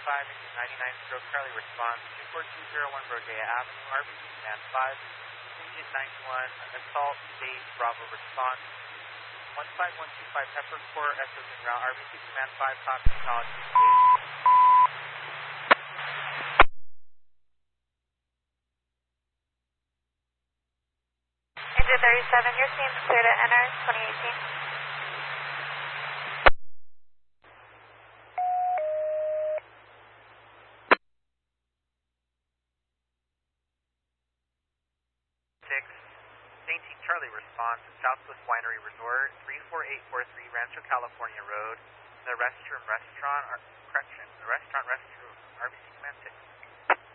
5, engine 99 stroke Charlie response, 24201 Rodeo Avenue, RBC Command 5, engine 91, assault base Bravo response, 15125 Pepper Core, SOS en route, RBC Command 5, copy, acknowledgement base. Engine 37, your seems clear to enter 2018. Charlie response, Southwest Winery Resort, 34843 Rancho California Road, the restaurant, RBC